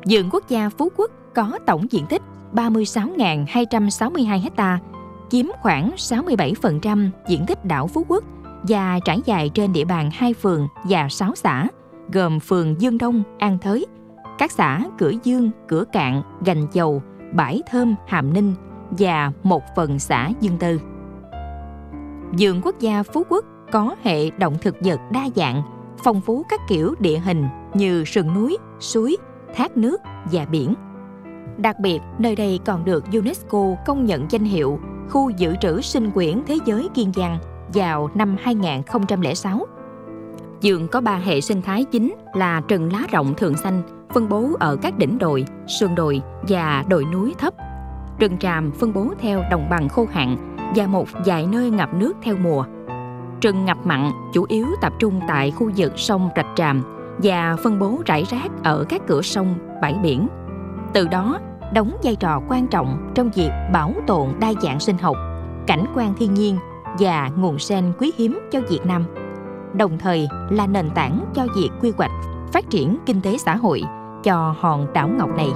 Vườn quốc gia Phú Quốc có tổng diện tích 36.262 ha, chiếm khoảng 67% diện tích đảo Phú Quốc và trải dài trên địa bàn 2 phường và 6 xã, gồm phường Dương Đông, An Thới, các xã Cửa Dương, Cửa Cạn, Gành Dầu, Bãi Thơm, Hàm Ninh và một phần xã Dương Tư. Vườn quốc gia Phú Quốc có hệ động thực vật đa dạng, phong phú các kiểu địa hình như sườn núi, suối, thác nước và biển. Đặc biệt, nơi đây còn được UNESCO công nhận danh hiệu Khu dự trữ sinh quyển thế giới Kiên Giang vào năm 2006. Vườn có 3 hệ sinh thái chính là rừng lá rộng thượng xanh, phân bố ở các đỉnh đồi, sườn đồi và đồi núi thấp. Rừng tràm phân bố theo đồng bằng khô hạn và một vài nơi ngập nước theo mùa. Rừng ngập mặn chủ yếu tập trung tại khu vực sông Rạch Tràm và phân bố rải rác ở các cửa sông, bãi biển. Từ đó, đóng vai trò quan trọng trong việc bảo tồn đa dạng sinh học, cảnh quan thiên nhiên và nguồn sen quý hiếm cho Việt Nam, đồng thời là nền tảng cho việc quy hoạch phát triển kinh tế xã hội cho hòn đảo ngọc này.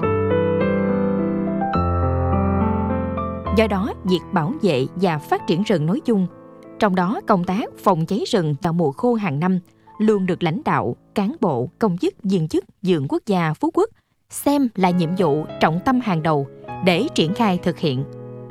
Do đó, việc bảo vệ và phát triển rừng nói chung, trong đó công tác phòng cháy rừng vào mùa khô hàng năm, luôn được lãnh đạo, cán bộ, công chức, viên chức vườn quốc gia Phú Quốc xem là nhiệm vụ trọng tâm hàng đầu để triển khai thực hiện.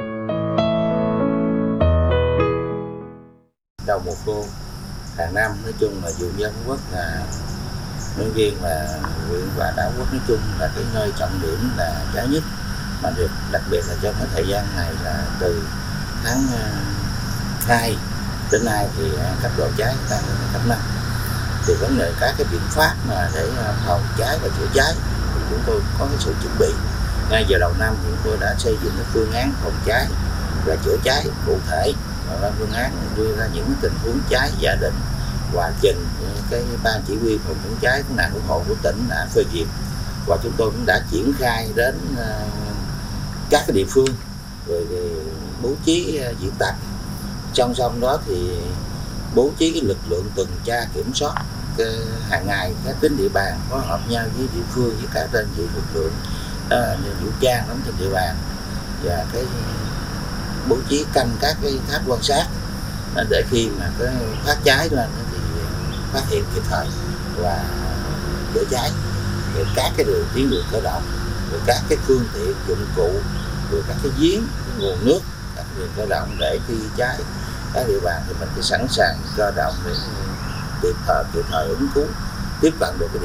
Đầu mùa khô hàng năm, nói chung là vườn quốc gia Phú Quốc là nói riêng là huyện và đảo Quốc nói chung là cái nơi trọng điểm là cháy nhất, mà được đặc biệt là trong cái thời gian này là từ tháng 2 đến nay thì cấp độ cháy tăng lên cấp 5. Thì vấn đề các cái biện pháp mà để phòng cháy và chữa cháy thì chúng tôi có cái sự chuẩn bị. Ngay giờ đầu năm thì chúng tôi đã xây dựng cái phương án phòng cháy và chữa cháy cụ thể, và phương án đưa ra những tình huống cháy giả định và trình cái ban chỉ huy phòng chống cháy cứu nạn cứu hộ của tỉnh đã phê duyệt, và chúng tôi cũng đã triển khai đến các cái địa phương rồi bố trí diễn tập. Song song đó thì bố trí cái lực lượng tuần tra kiểm soát hàng ngày các tuyến địa bàn, phối hợp nhau với địa phương với các đơn vị lực lượng vũ trang đóng trên địa bàn, và cái bố trí canh các cái tháp quan sát để khi mà cái phát cháy lên thì phát hiện kịp thời và chữa cháy. Rồi các cái tuyến đường cơ động, rồi các cái phương tiện dụng cụ, rồi các cái giếng, cái nguồn nước, các đường cơ động để khi cháy các địa bàn thì mình cứ sẵn sàng cơ động để kịp thời ứng cứu, tiếp cận được cái